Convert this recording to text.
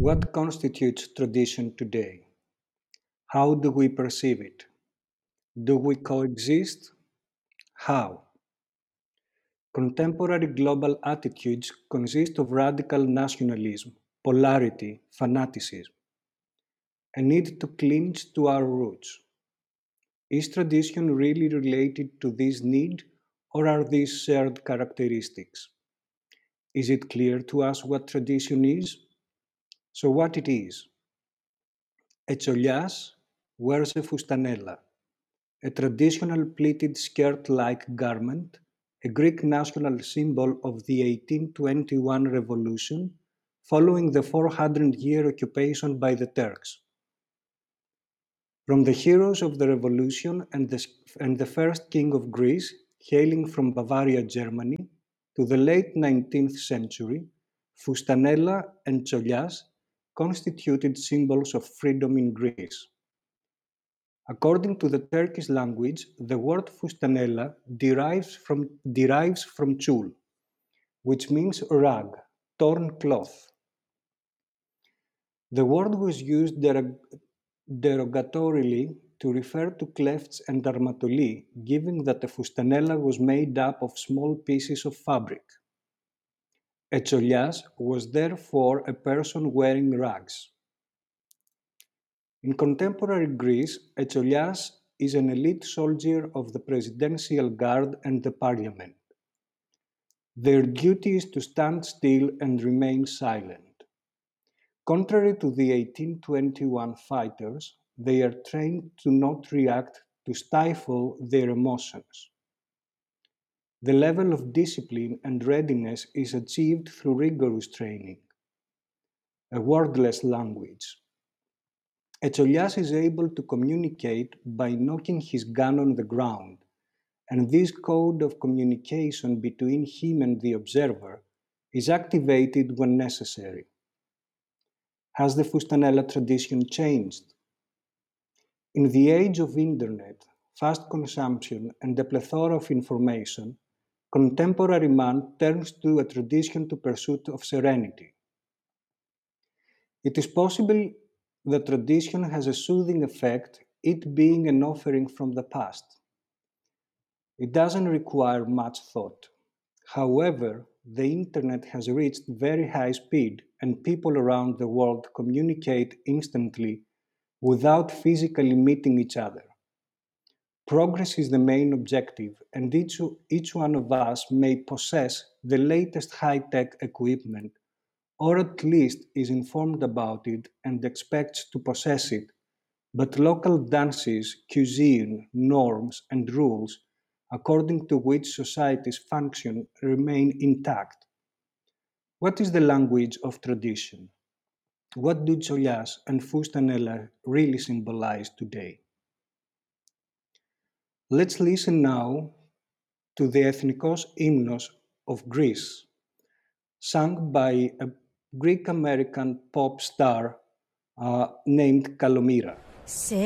What constitutes tradition today? How do we perceive it? Do we coexist? How? Contemporary global attitudes consist of radical nationalism, polarity, fanaticism, a need to cling to our roots. Is tradition really related to this need, or are these shared characteristics? Is it clear to us what tradition is? So, what it is? A τσολιάς wears a fustanella, a traditional pleated skirt-like garment, a Greek national symbol of the 1821 revolution following the 400-year occupation by the Turks. From the heroes of the revolution and the first king of Greece, hailing from Bavaria, Germany, to the late 19th century, fustanella and τσολιάς constituted symbols of freedom in Greece. According to the Turkish language, the word fustanella derives from chul, which means rag, torn cloth. The word was used derogatorily to refer to clefts and armatolii, given that a fustanella was made up of small pieces of fabric. A τσολιάς was therefore a person wearing rags. In contemporary Greece, a τσολιάς is an elite soldier of the presidential guard and the parliament. Their duty is to stand still and remain silent. Contrary to the 1821 fighters, they are trained to not react, to stifle their emotions. The level of discipline and readiness is achieved through rigorous training. A wordless language. A τσολιάς is able to communicate by knocking his gun on the ground, and this code of communication between him and the observer is activated when necessary. Has the fustanella tradition changed? In the age of internet, fast consumption, and a plethora of information, contemporary man turns to a tradition to pursuit of serenity. It is possible that tradition has a soothing effect, it being an offering from the past. It doesn't require much thought. However, the internet has reached very high speed and people around the world communicate instantly without physically meeting each other. Progress is the main objective, and each one of us may possess the latest high-tech equipment, or at least is informed about it and expects to possess it, but local dances, cuisine, norms, and rules according to which societies function remain intact. What is the language of tradition? What do τσολιάς and fustanella really symbolize today? Let's listen now to the Ethnikos Hymnos of Greece, sung by a Greek-American pop star named Kalomira.